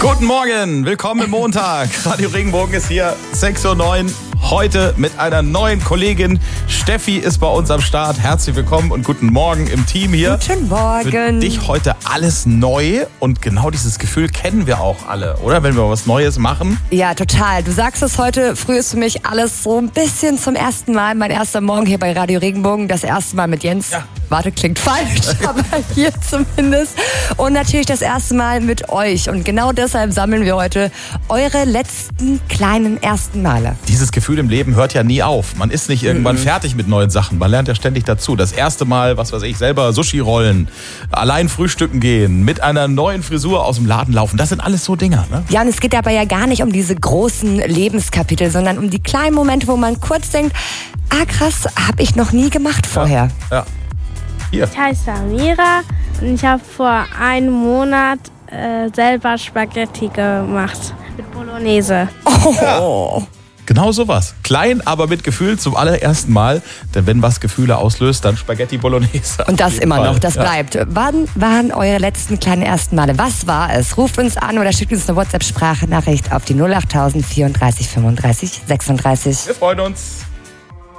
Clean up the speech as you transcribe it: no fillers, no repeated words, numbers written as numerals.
Guten Morgen, willkommen im Montag. Radio Regenbogen ist hier, 6:09 Uhr. Heute mit einer neuen Kollegin. Steffi ist bei uns am Start. Herzlich willkommen und guten Morgen im Team hier. Guten Morgen. Für dich heute alles neu und genau dieses Gefühl kennen wir auch alle, oder? Wenn wir was Neues machen. Ja, total. Du sagst es heute, früh ist für mich alles so ein bisschen zum ersten Mal. Mein erster Morgen hier bei Radio Regenbogen, das erste Mal mit Jens. Ja. Warte, klingt falsch, aber hier zumindest. Und natürlich das erste Mal mit euch. Und genau deshalb sammeln wir heute eure letzten kleinen ersten Male. Dieses Gefühl im Leben hört ja nie auf. Man ist nicht irgendwann fertig mit neuen Sachen. Man lernt ja ständig dazu. Das erste Mal, was weiß ich, selber Sushi rollen, allein frühstücken gehen, mit einer neuen Frisur aus dem Laden laufen. Das sind alles so Dinger, ne? Ja, und es geht dabei ja gar nicht um diese großen Lebenskapitel, sondern um die kleinen Momente, wo man kurz denkt, krass, habe ich noch nie gemacht vorher. Ja. Hier. Ich heiße Amira und ich habe vor einem Monat selber Spaghetti gemacht mit Bolognese. Oh. Genau sowas. Klein, aber mit Gefühl zum allerersten Mal. Denn wenn was Gefühle auslöst, dann Spaghetti Bolognese. Und das immer Fall. noch, das bleibt. Wann waren eure letzten kleinen ersten Male? Was war es? Ruft uns an oder schickt uns eine WhatsApp-Sprachnachricht auf die 08000 34 35 36. Wir freuen uns.